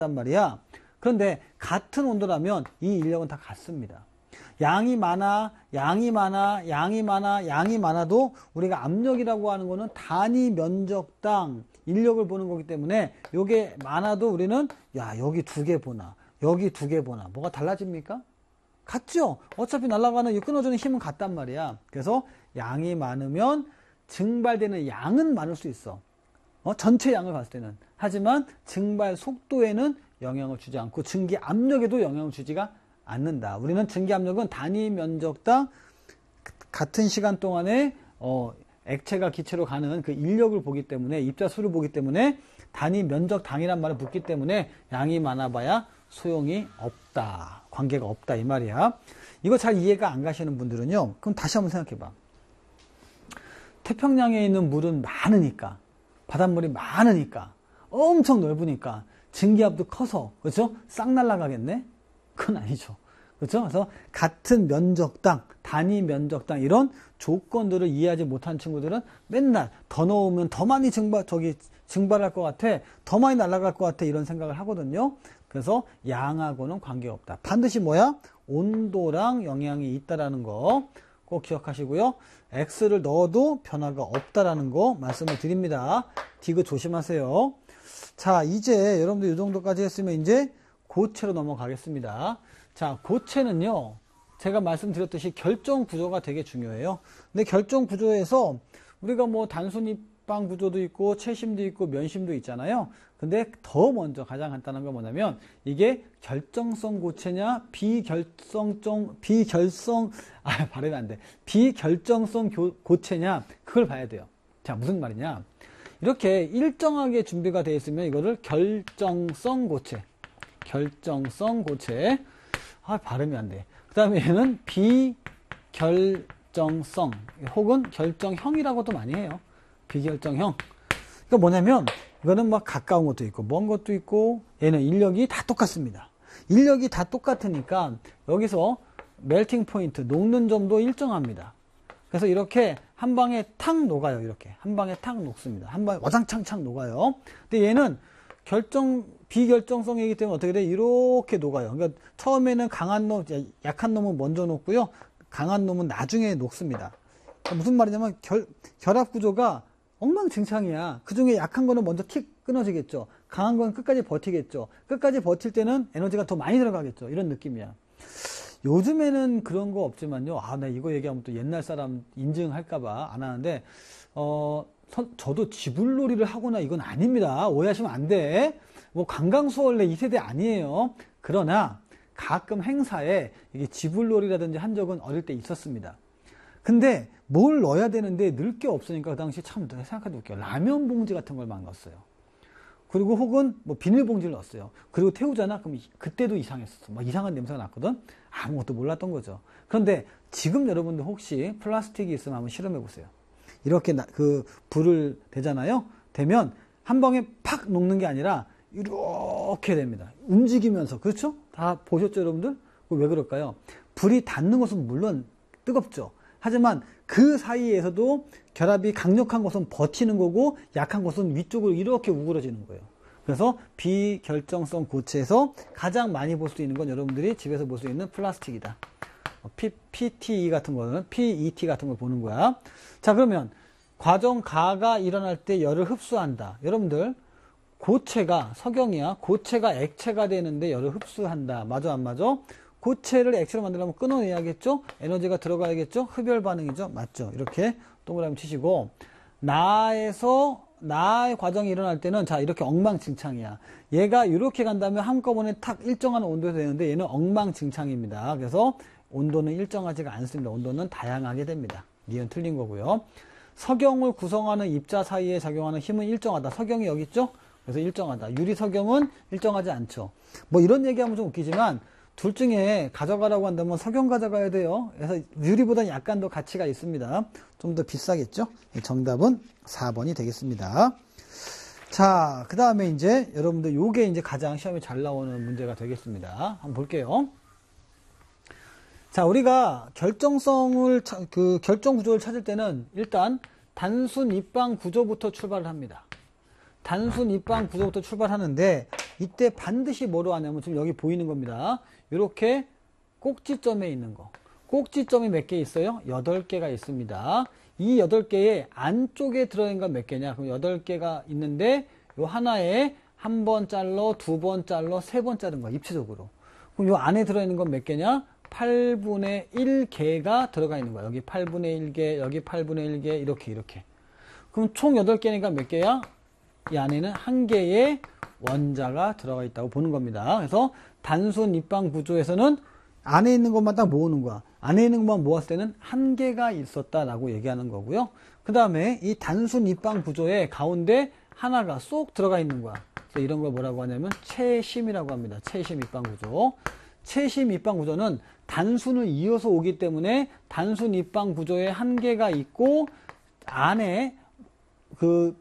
말이야. 그런데 같은 온도라면 이 인력은 다 같습니다. 양이 많아, 양이 많아, 양이 많아, 양이 많아도 우리가 압력이라고 하는 거는 단위 면적당 인력을 보는 거기 때문에 요게 많아도 우리는 야 여기 2개 보나 여기 2개 보나 뭐가 달라집니까? 같죠? 어차피 날아가는 이 끊어주는 힘은 같단 말이야. 그래서 양이 많으면 증발되는 양은 많을 수 있어. 전체 양을 봤을 때는. 하지만 증발 속도에는 영향을 주지 않고 증기 압력에도 영향을 주지가 않는다. 우리는 증기 압력은 단위 면적당 같은 시간 동안에 액체가 기체로 가는 그 인력을 보기 때문에 입자수를 보기 때문에 단위 면적당이란 말을 붙기 때문에 양이 많아봐야 소용이 없다. 관계가 없다 이 말이야. 이거 잘 이해가 안 가시는 분들은요. 그럼 다시 한번 생각해봐. 태평양에 있는 물은 많으니까 바닷물이 많으니까 엄청 넓으니까 증기압도 커서 그렇죠? 싹 날아가겠네? 그건 아니죠. 그렇죠? 그래서 같은 면적당, 단위 면적당 이런 조건들을 이해하지 못한 친구들은 맨날 더 넣으면 더 많이 증발할 것 같아, 더 많이 날아갈 것 같아 이런 생각을 하거든요. 그래서 양하고는 관계없다. 반드시 뭐야? 온도랑 영향이 있다라는 거 꼭 기억하시고요. X를 넣어도 변화가 없다라는 거 말씀을 드립니다. 디귿 조심하세요. 자, 이제 여러분들 이 정도까지 했으면 이제 고체로 넘어가겠습니다. 자, 고체는요, 제가 말씀드렸듯이 결정 구조가 되게 중요해요. 근데 결정 구조에서 우리가 뭐 단순 입방 구조도 있고 채심도 있고 면심도 있잖아요. 근데 더 먼저 가장 간단한 건 뭐냐면 이게 결정성 고체냐 비결정성 고체냐 그걸 봐야 돼요. 자, 무슨 말이냐? 이렇게 일정하게 준비가 되어 있으면 이거를 결정성 고체. 발음이 안 돼. 그 다음에 얘는 비결정성 혹은 결정형이라고도 많이 해요. 비결정형. 그러니까 뭐냐면 이거는 막 가까운 것도 있고 먼 것도 있고 얘는 인력이 다 똑같습니다. 인력이 다 똑같으니까 여기서 멜팅 포인트, 녹는 점도 일정합니다. 그래서 이렇게 한 방에 탁 녹아요. 이렇게 한 방에 탁 녹습니다. 한 방에 와장창창 녹아요. 근데 얘는 비결정성이기 때문에 어떻게 돼? 이렇게 녹아요. 그러니까 처음에는 약한 놈은 먼저 녹고요. 강한 놈은 나중에 녹습니다. 그러니까 무슨 말이냐면 결합 구조가 엉망진창이야. 그 중에 약한 거는 먼저 틱 끊어지겠죠. 강한 건 끝까지 버티겠죠. 끝까지 버틸 때는 에너지가 더 많이 들어가겠죠. 이런 느낌이야. 요즘에는 그런 거 없지만요. 나 이거 얘기하면 또 옛날 사람 인증할까봐 안 하는데, 저도 지불놀이를 하거나 이건 아닙니다. 오해하시면 안 돼. 뭐 강강수월래 이 세대 아니에요. 그러나 가끔 행사에 이게 지불놀이라든지 한 적은 어릴 때 있었습니다. 근데 뭘 넣어야 되는데 넣을 게 없으니까 그 당시 참 생각해 볼게요. 라면 봉지 같은 걸 막 넣었어요. 그리고 혹은 뭐 비닐봉지를 넣었어요. 그리고 태우잖아? 그럼 그때도 이상했었어. 막 이상한 냄새가 났거든? 아무것도 몰랐던 거죠. 그런데 지금 여러분들 혹시 플라스틱이 있으면 한번 실험해 보세요. 이렇게 불을 대잖아요? 되면 한 방에 팍 녹는 게 아니라 이렇게 됩니다. 움직이면서. 그렇죠? 다 보셨죠, 여러분들? 왜 그럴까요? 불이 닿는 것은 물론 뜨겁죠. 하지만 그 사이에서도 결합이 강력한 것은 버티는 거고 약한 것은 위쪽으로 이렇게 우그러지는 거예요. 그래서 비결정성 고체에서 가장 많이 볼 수 있는 건 여러분들이 집에서 볼 수 있는 플라스틱이다. PTE 같은 거는 PET 같은 걸 보는 거야. 자, 그러면 과정 가가 일어날 때 열을 흡수한다. 여러분들 고체가 석영이야. 고체가 액체가 되는데 열을 흡수한다. 맞아 안 맞아? 고체를 액체로 만들려면 끊어내야겠죠? 에너지가 들어가야겠죠? 흡열 반응이죠? 맞죠? 이렇게 동그라미 치시고 나의 과정이 일어날 때는 자 이렇게 엉망진창이야. 얘가 이렇게 간다면 한꺼번에 탁 일정한 온도에서 되는데 얘는 엉망진창입니다. 그래서 온도는 일정하지가 않습니다. 온도는 다양하게 됩니다. 니은 틀린 거고요. 석영을 구성하는 입자 사이에 작용하는 힘은 일정하다. 석영이 여기 있죠? 그래서 일정하다. 유리석영은 일정하지 않죠. 뭐 이런 얘기하면 좀 웃기지만 둘 중에 가져가라고 한다면 석영 가져가야 돼요. 그래서 유리보다 약간 더 가치가 있습니다. 좀 더 비싸겠죠? 정답은 4번이 되겠습니다. 자, 그 다음에 이제 여러분들 요게 이제 가장 시험에 잘 나오는 문제가 되겠습니다. 한번 볼게요. 자, 우리가 결정 구조를 찾을 때는 일단 단순 입방 구조부터 출발을 합니다. 단순 입방 구조부터 출발하는데 이때 반드시 뭐로 하냐면 지금 여기 보이는 겁니다. 이렇게 꼭지점에 있는 거. 꼭지점이 몇 개 있어요? 8개가 있습니다. 이 8개의 안쪽에 들어있는 건 몇 개냐? 그럼 8개가 있는데 요 하나에 한 번 잘라, 2번 잘라, 3번 자른 거야. 입체적으로. 그럼 요 안에 들어있는 건 몇 개냐? 8분의 1개가 들어가 있는 거야. 여기 8분의 1개, 여기 8분의 1개, 이렇게. 그럼 총 8개니까 몇 개야? 이 안에는 1개의 원자가 들어가 있다고 보는 겁니다. 그래서 단순 입방 구조에서는 안에 있는 것만 딱 모으는 거야. 안에 있는 것만 모았을 때는 1개가 있었다라고 얘기하는 거고요. 그 다음에 이 단순 입방 구조의 가운데 하나가 쏙 들어가 있는 거야. 그래서 이런 걸 뭐라고 하냐면 채심이라고 합니다. 채심 입방 구조. 채심 입방 구조는 단순을 이어서 오기 때문에 단순 입방 구조에 1개가 있고 안에 그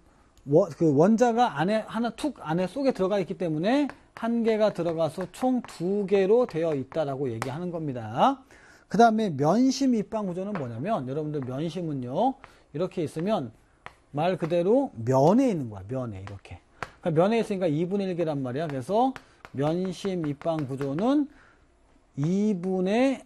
원자가 안에 하나 툭 안에 속에 들어가 있기 때문에 1개가 들어가서 총 2개로 되어 있다라고 얘기하는 겁니다. 그 다음에 면심 입방 구조는 뭐냐면 여러분들 면심은요 이렇게 있으면 말 그대로 면에 있는 거야. 면에 이렇게. 그러니까 면에 있으니까 2분의 1개란 말이야. 그래서 면심 입방 구조는 2분의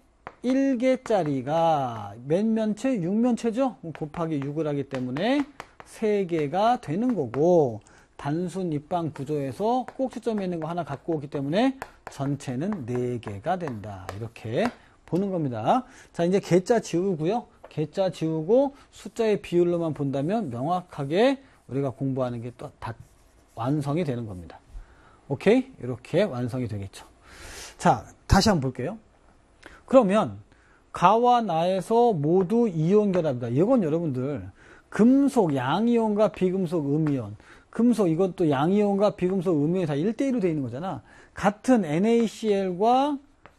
1개짜리가 몇 면체? 6면체죠? 곱하기 6을 하기 때문에 3개가 되는 거고 단순 입방 구조에서 꼭지점에 있는 거 하나 갖고 오기 때문에 전체는 4개가 된다. 이렇게 보는 겁니다. 자, 이제 개자 지우고요. 개자 지우고 숫자의 비율로만 본다면 명확하게 우리가 공부하는 게 또 다 완성이 되는 겁니다. 오케이? 이렇게 완성이 되겠죠. 자, 다시 한번 볼게요. 그러면 가와 나에서 모두 이온 결합이다. 이건 여러분들 금속 양이온과 비금속 음이온, 금속 이것도 양이온과 비금속 음이온이 다 1대1로 되어 있는 거잖아. 같은 NaCl과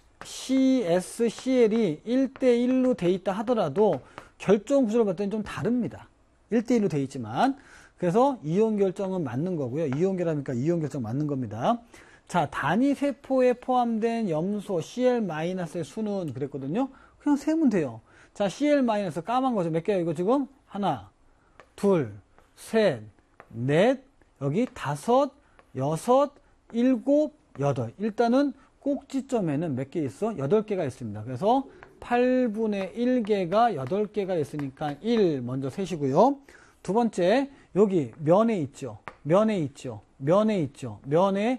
CsCl이 1대1로 되어 있다 하더라도 결정 구조를 봤을 때는 좀 다릅니다. 1대1로 되어 있지만 그래서 이온 결정은 맞는 거고요. 이온 결합이니까 이온 결정 맞는 겁니다. 자, 단위 세포에 포함된 염소 Cl-의 수는 그랬거든요. 그냥 세면 돼요. 자, Cl- 까만 거죠. 몇 개야 이거 지금? 하나, 둘, 셋, 넷, 여기 5, 6, 7, 8. 일단은 꼭지점에는 몇 개 있어? 8개가 있습니다. 그래서 8분의 1개가 8개가 있으니까 1 먼저 세시고요. 두 번째, 여기 면에 있죠. 면에 있죠. 면에 있죠. 면에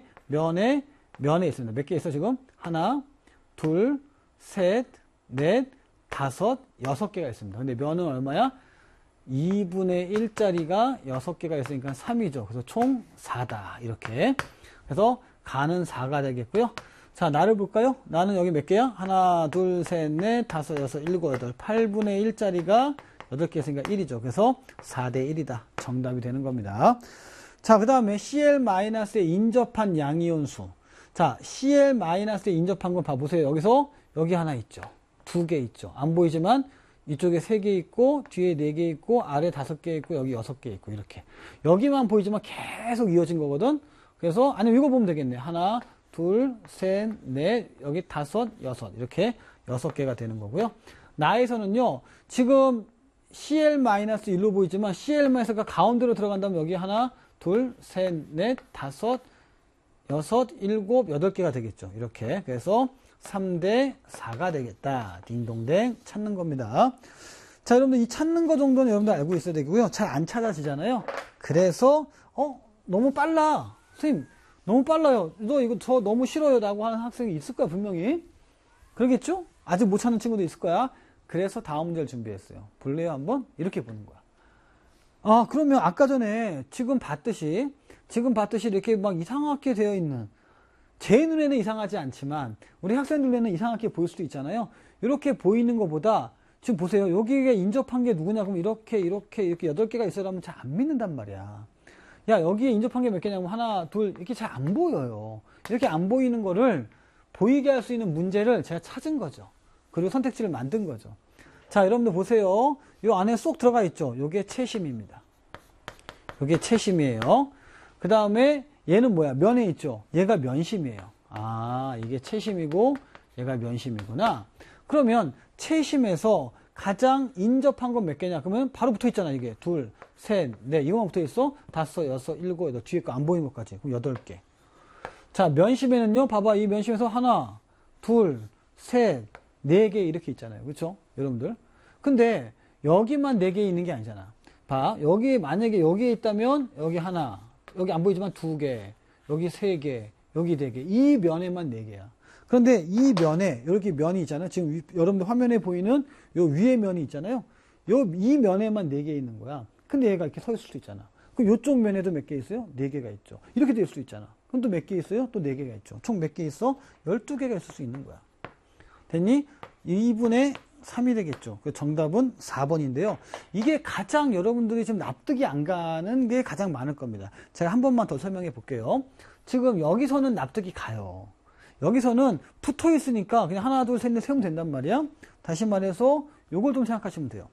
있습니다. 몇 개 있어 지금? 하나, 둘, 셋, 넷, 5, 6개가 있습니다. 근데 면은 얼마야? 2분의 1짜리가 6개가 있으니까 3이죠. 그래서 총 4다. 이렇게. 그래서 가는 4가 되겠고요. 자, 나를 볼까요? 나는 여기 몇 개야? 하나, 둘, 셋, 넷, 5, 6, 7, 8. 8분의 1짜리가 8개 있으니까 1이죠. 그래서 4대 1이다. 정답이 되는 겁니다. 자, 그 다음에 Cl-에 인접한 양이온수. 자, Cl-에 인접한 걸 봐보세요. 여기서 여기 하나 있죠. 2개 있죠. 안 보이지만 이쪽에 3개 있고 뒤에 4개 있고 아래 5개 있고 여기 6개 있고 이렇게. 여기만 보이지만 계속 이어진 거거든. 그래서 아니면 이거 보면 되겠네. 하나, 둘, 셋, 넷, 여기 5, 6 이렇게 6개가 되는 거고요. 나에서는요. 지금 Cl-1로 보이지만 Cl-가 가운데로 들어간다면 여기 하나, 둘, 셋, 넷, 5, 6, 7, 8개가 되겠죠. 이렇게. 그래서 3대 4가 되겠다. 딩동댕 찾는 겁니다. 자, 여러분들 이 찾는 거 정도는 여러분들 알고 있어야 되고요. 잘 안 찾아지잖아요. 그래서 너무 빨라. 선생님 너무 빨라요. 저 너무 싫어요. 라고 하는 학생이 있을 거야 분명히. 그러겠죠? 아직 못 찾는 친구도 있을 거야. 그래서 다음 문제를 준비했어요. 볼래요 한번? 이렇게 보는 거야. 아, 그러면 아까 전에 지금 봤듯이 이렇게 막 이상하게 되어 있는, 제 눈에는 이상하지 않지만 우리 학생들 눈에는 이상하게 보일 수도 있잖아요. 이렇게 보이는 것보다 지금 보세요. 여기에 인접한 게 누구냐? 그럼 이렇게 8개가 있어라면 잘 안 믿는단 말이야. 야, 여기에 인접한 게 몇 개냐면 하나, 둘 이렇게 잘 안 보여요. 이렇게 안 보이는 거를 보이게 할 수 있는 문제를 제가 찾은 거죠. 그리고 선택지를 만든 거죠. 자, 여러분들 보세요. 요 안에 쏙 들어가 있죠. 요게 채심입니다. 요게 채심이에요. 그 다음에 얘는 뭐야? 면에 있죠. 얘가 면심이에요. 아, 이게 채심이고 얘가 면심이구나. 그러면 채심에서 가장 인접한 건 몇 개냐? 그러면 바로 붙어 있잖아. 이게 둘, 셋, 넷. 이거만 붙어 있어? 5, 6, 7, 8. 뒤에 거 안 보이는 것까지. 그럼 8개. 자, 면심에는요, 봐봐. 이 면심에서 하나, 둘, 셋, 네 개 이렇게 있잖아요. 그렇죠? 여러분들. 근데 여기만 네 개 있는 게 아니잖아. 봐. 여기 만약에 여기에 있다면 여기 하나, 여기 안 보이지만 두 개, 여기 세 개, 여기 네 개. 이 면에만 네 개야. 그런데 이 면에 이렇게 면이 있잖아요. 지금 여러분들 화면에 보이는 요 위에 면이 있잖아요. 이 면에만 네 개 있는 거야. 근데 얘가 이렇게 서 있을 수 있잖아. 그럼 요쪽 면에도 몇 개 있어요? 네 개가 있죠. 이렇게 될 수 있잖아. 그럼 또 몇 개 있어요? 또 네 개가 있죠. 총 몇 개 있어? 12개가 있을 수 있는 거야. 됐니? 2분의 3이 되겠죠. 그 정답은 4번인데요. 이게 가장 여러분들이 지금 납득이 안 가는 게 가장 많을 겁니다. 제가 한 번만 더 설명해 볼게요. 지금 여기서는 납득이 가요. 여기서는 붙어 있으니까 그냥 하나, 둘, 셋, 넷 세우면 된단 말이야. 다시 말해서 요걸 좀 생각하시면 돼요.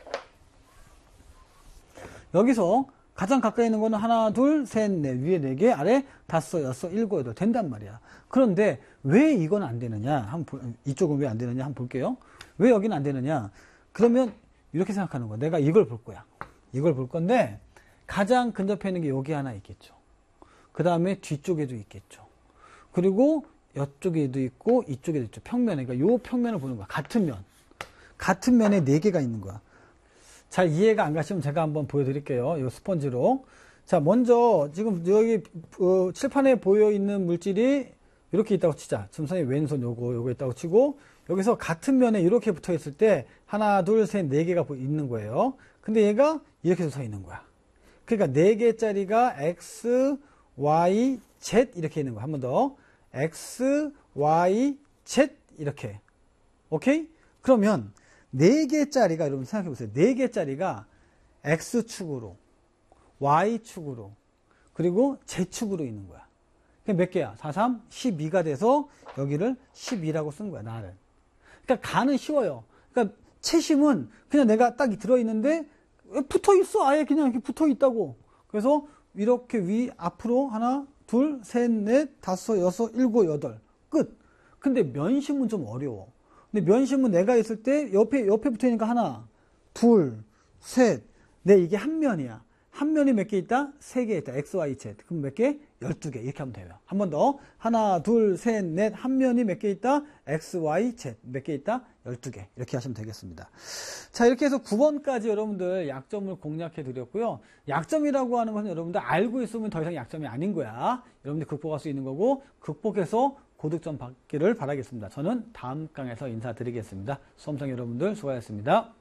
여기서 가장 가까이 있는 거는 하나, 둘, 셋, 넷, 위에 네 개, 아래 다섯, 여섯, 일곱, 여덟 된단 말이야. 그런데 왜 이건 안 되느냐? 이쪽은 왜 안 되느냐? 한번 볼게요. 왜 여기는 안 되느냐? 그러면 이렇게 생각하는 거야. 내가 이걸 볼 거야. 이걸 볼 건데 가장 근접해 있는 게 여기 하나 있겠죠. 그 다음에 뒤쪽에도 있겠죠. 그리고 이쪽에도 있고 이쪽에도 있죠. 평면에. 그러니까 요 평면을 보는 거야. 같은 면. 같은 면에 네 개가 있는 거야. 잘 이해가 안 가시면 제가 한번 보여드릴게요. 이 스펀지로. 자, 먼저 지금 여기 칠판에 보여 있는 물질이 이렇게 있다고 치자. 지금 선생님 왼손 요거 있다고 치고 여기서 같은 면에 이렇게 붙어 있을 때 하나, 둘, 셋, 네 개가 있는 거예요. 근데 얘가 이렇게 서 있는 거야. 그러니까 네 개짜리가 X, Y, Z 이렇게 있는 거야. 한 번 더. X, Y, Z 이렇게. 오케이? 그러면 4개짜리가 여러분 생각해 보세요. 4개짜리가 X축으로, Y축으로, 그리고 Z축으로 있는 거야. 그게 몇 개야? 4, 3, 12가 돼서 여기를 12라고 쓴 거야, 나를. 그러니까 가는 쉬워요. 그러니까 채심은 그냥 내가 딱 들어있는데 붙어 있어. 아예 그냥 이렇게 붙어 있다고. 그래서 이렇게 앞으로 하나, 둘, 셋, 넷, 다섯, 여섯, 일곱, 여덟. 끝. 근데 면심은 좀 어려워. 근데 면심은 내가 있을 때 옆에 붙어 있으니까 하나, 둘, 셋, 넷. 이게 한 면이야. 한 면이 몇 개 있다? 3개 있다. X, Y, Z. 그럼 몇 개? 12개. 이렇게 하면 돼요. 한 번 더. 하나, 둘, 셋, 넷. 한 면이 몇 개 있다? X, Y, Z. 몇 개 있다? 12개. 이렇게 하시면 되겠습니다. 자, 이렇게 해서 9번까지 여러분들 약점을 공략해 드렸고요. 약점이라고 하는 것은 여러분들 알고 있으면 더 이상 약점이 아닌 거야. 여러분들 극복할 수 있는 거고, 극복해서 고득점 받기를 바라겠습니다. 저는 다음 강에서 인사드리겠습니다. 수험생 여러분들 수고하셨습니다.